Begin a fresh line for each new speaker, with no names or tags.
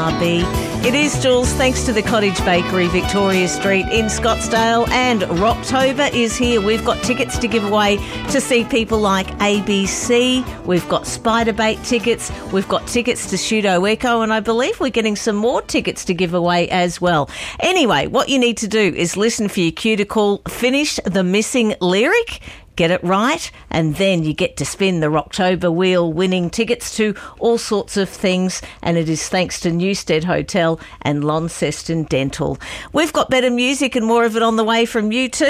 It is Jules, thanks to the Cottage Bakery, Victoria Street in Scottsdale, and Rocktober is here. We've got tickets to give away to see people like ABC. We've got Spiderbait tickets. We've got tickets to Pseudo Echo, and I believe we're getting some more tickets to give away as well. Anyway, what you need to do is listen for your cue to call, finish the missing lyric, get it right, and then you get to spin the Rocktober wheel, winning tickets to all sorts of things, and it is thanks to Newstead Hotel and Launceston Dental. We've got better music and more of it on the way from you too.